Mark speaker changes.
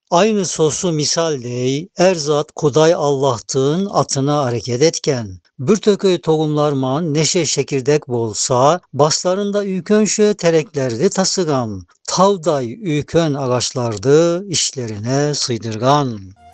Speaker 1: Aynı sosu misal dey, erzat Kuday Allah'tığın atına hareket etken. Bir tököy tohumlarman neşe çekirdek bolsa, baslarında ükönşö tereklerdi tasıgan. Tavday ükön ağaçlardı işlerine sıydırgan.